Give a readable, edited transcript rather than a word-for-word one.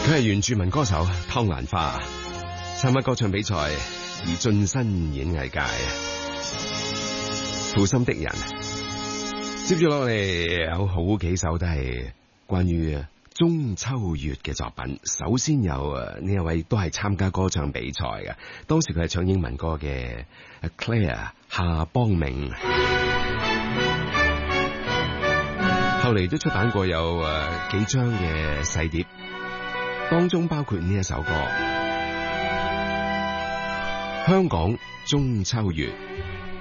佢係原住民歌手湯蘭花，參加歌唱比賽而晉身演藝界。負心的人，接住落嚟有好幾首都係關於中秋月嘅作品。首先有呢一位都係參加歌唱比賽嘅，當時佢係唱英文歌嘅 Claire 夏邦明，後嚟都出版過有幾張嘅細碟，當中包括呢一首歌《香港中秋月》。